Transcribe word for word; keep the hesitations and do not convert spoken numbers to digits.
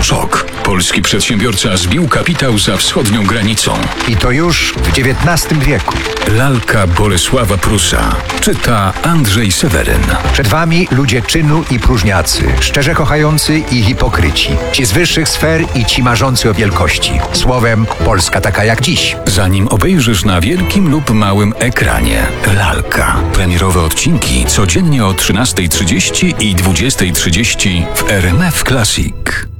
Szok. Polski przedsiębiorca zbił kapitał za wschodnią granicą. I to już w dziewiętnastym wieku. Lalka Bolesława Prusa. Czyta Andrzej Seweryn. Przed wami ludzie czynu i próżniacy, szczerze kochający i hipokryci. Ci z wyższych sfer i ci marzący o wielkości. Słowem, Polska taka jak dziś. Zanim obejrzysz na wielkim lub małym ekranie. Lalka. Premierowe odcinki codziennie o trzynastej trzydzieści i dwudziestej trzydzieści w R M F Classic.